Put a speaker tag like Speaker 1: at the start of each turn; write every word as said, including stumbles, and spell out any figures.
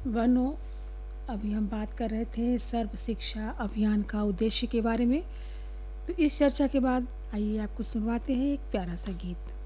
Speaker 1: वनो अभी हम बात कर रहे थे सर्व शिक्षा अभियान का उद्देश्य के बारे में। तो इस चर्चा के बाद आइए आपको सुनवाते हैं एक प्यारा सा गीत।